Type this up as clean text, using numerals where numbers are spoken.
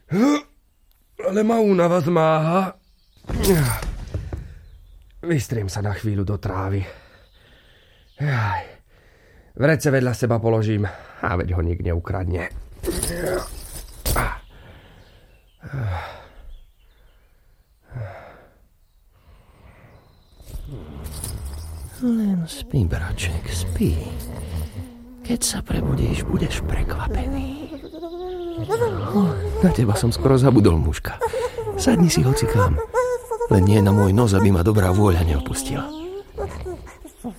Ale ma únava zmáha. Vystriem sa na chvíľu do trávy. Vrece vedľa seba položím, a veď ho nik neukradne. Len spí, braček, spí. Keď sa prebudíš, budeš prekvapený. Na teba som skoro zabudol, mužka. Sadni si hocikám. Len nie na môj nos, aby ma dobrá vôľa neopustila.